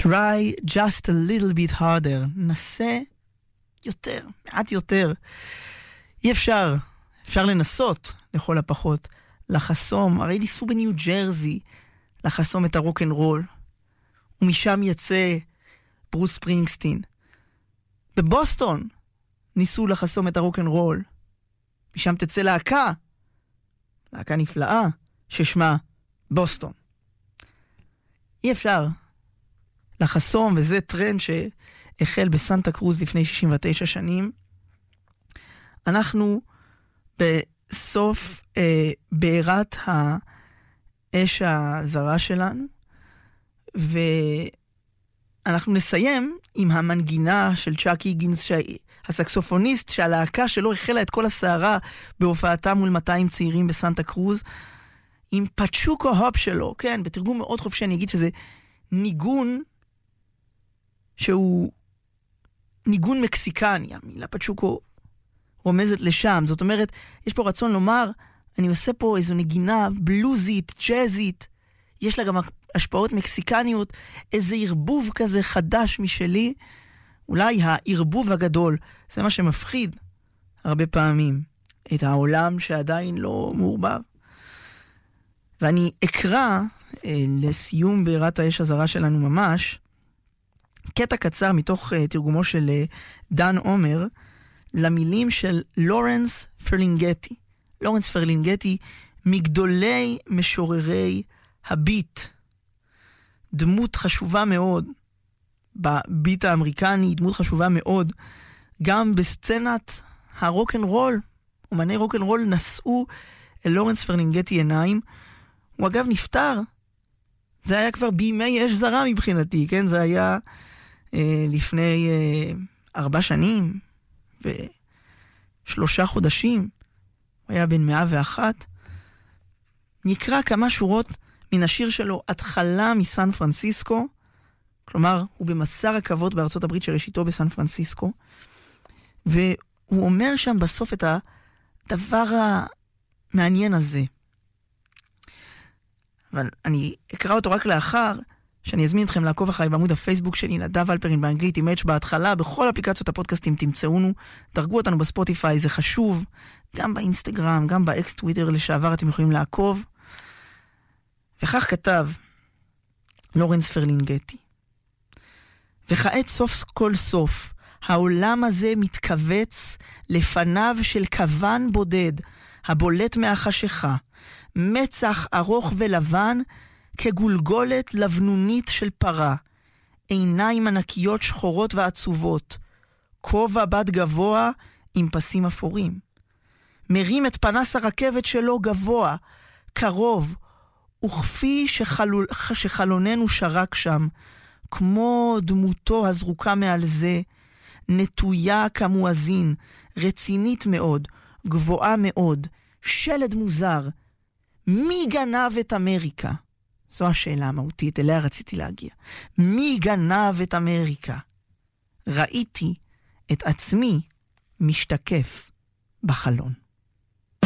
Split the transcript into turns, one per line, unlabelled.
Try just a little bit harder. נסה יותר, מעט יותר. אי אפשר, אפשר לנסות לכל הפחות, לחסום, הרי ניסו בניו ג'רזי לחסום את הרוק אנד רול, ומשם יצא ברוס ספרינגסטין. בבוסטון ניסו לחסום את הרוק אנד רול, משם תצא להקה נפלאה ששמה בוסטון. אי אפשר לחסום, וזה טרנד שהחל בסנטה קרוז לפני 69 שנים. אנחנו בסוף בעירת האש הזרה שלנו, ואנחנו נסיים עם המנגינה של צ'אק היגינס, הסקסופוניסט, שהלהקה שלו החלה את כל הסערה בהופעתה מול 200 צעירים בסנטה קרוז, עם פצ'וקו הופ שלו, כן, בתרגום מאוד חופשי אני אגיד שזה ניגון שהוא ניגון מקסיקני, המילה פצ'וקו רומזת לשם, זאת אומרת, יש פה רצון לומר, אני עושה פה איזו נגינה בלוזית, ג'אזית, יש לה גם השפעות מקסיקניות, איזה ערבוב כזה חדש משלי, אולי הערבוב הגדול, זה מה שמפחיד הרבה פעמים, את העולם שעדיין לא מעורבב. ואני אקרא לסיום בעירת האש הזרה שלנו ממש, קטע קצר מתוך תרגומו של דן עומר, למילים של לורנס פרלינגטי. לורנס פרלינגטי, מגדולי משוררי הביט. דמות חשובה מאוד בביט האמריקני, דמות חשובה מאוד גם בסצנת הרוק אנד רול. אומני רוק אנד רול נשאו אל לורנס פרלינגטי עיניים. הוא אגב נפטר, זה היה כבר בימי אש זרה מבחינתי, כן? זה היה לפני 4 שנים ו3 חודשים. הוא היה בן 101. נקרא כמה שורות מן השיר שלו, התחלה מסן פרנסיסקו, כלומר, הוא במסע רכבות בארצות הברית שראשיתו בסן פרנסיסקו, והוא אומר שם בסוף את הדבר המעניין הזה. אבל אני אקרא אותו רק לאחר שאני אזמין אתכם לעקוב אחרי בעמוד הפייסבוק שלי, נדב אלפרין באנגלית עם H בהתחלה, בכל אפליקציות הפודקאסטים תמצאונו, דרגו אותנו בספוטיפיי, זה חשוב, גם באינסטגרם, גם באקס טוויטר לשעבר אתם יכולים לעקוב. וכך כתב לורנס פרלינגטי, וכעת סוף כל סוף, העולם הזה מתכווץ לפניו של כוון בודד, הבולט מהחשיכה, מצח ארוך ולבן כגולגולת לבנונית של פרה, עיניים ענקיות שחורות ועצובות, כובע בד גבוה עם פסים אפורים. מרים את פנס הרכבת שלו גבוה, קרוב, וכפי שחלוננו שרק שם, כמו דמותו הזרוקה מעל זה, נטויה כמואזין, רצינית מאוד, גבוהה מאוד, שלד מוזר. מי גנב את אמריקה? זו השאלה המהותית, אליה רציתי להגיע. מי גנב את אמריקה? ראיתי את עצמי משתקף בחלון.